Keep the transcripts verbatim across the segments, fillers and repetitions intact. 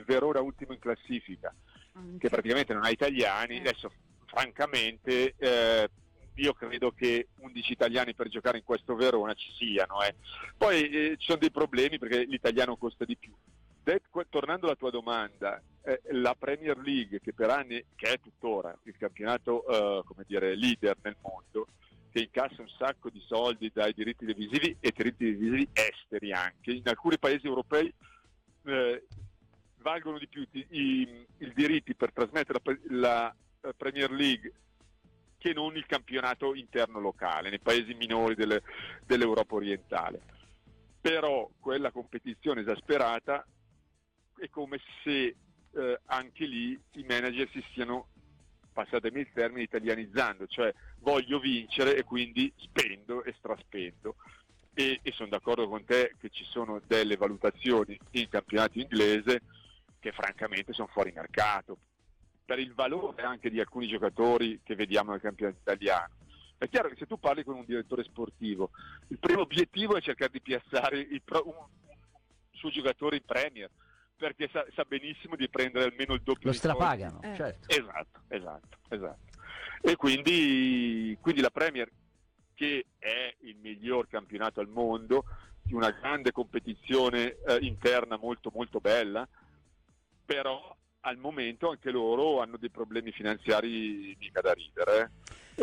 Verona ultimo in classifica, mm, che praticamente non ha italiani, eh. adesso francamente eh, io credo che undici italiani per giocare in questo Verona ci siano, eh. Poi eh, ci sono dei problemi perché l'italiano costa di più. Det- tornando alla tua domanda, eh, la Premier League, che per anni, che è tuttora il campionato eh, come dire leader nel mondo, che incassa un sacco di soldi dai diritti televisivi e diritti televisivi esteri anche, in alcuni paesi europei eh, valgono di più i, i, i diritti per trasmettere la, la Premier League che non il campionato interno locale, nei paesi minori delle, dell'Europa orientale. Però quella competizione esasperata è come se eh, anche lì i manager si stiano, passatemi il termine, italianizzando, cioè voglio vincere e quindi spendo e straspendo. E, e sono d'accordo con te che ci sono delle valutazioni in campionato inglese che francamente sono fuori mercato, per il valore anche di alcuni giocatori che vediamo nel campionato italiano. È chiaro che se tu parli con un direttore sportivo, il primo obiettivo è cercare di piazzare il pro, un, un, un suo giocatore in Premier, perché sa, sa benissimo di prendere almeno il doppio. Lo strapagano, eh. certo. Esatto, esatto, esatto. E quindi, quindi la Premier, che è il miglior campionato al mondo, di una grande competizione eh, interna molto molto bella, però al momento anche loro hanno dei problemi finanziari mica da ridere.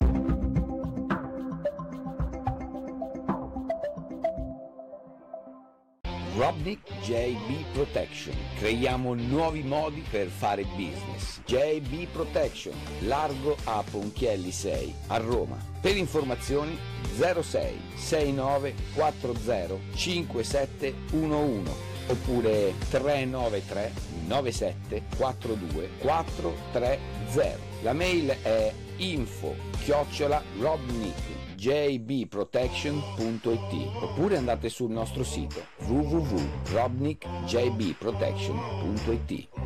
Robnik J B Protection. Creiamo nuovi modi per fare business. J B Protection, largo a Ponchielli sei a Roma. Per informazioni zero sei sei nove quattro zero cinque sette uno uno oppure tre nove tre nove sette quattro due quattro tre zero. La mail è info chiocciola robnik j b protection punto i t oppure andate sul nostro sito w w w punto robnik j b protection punto i t.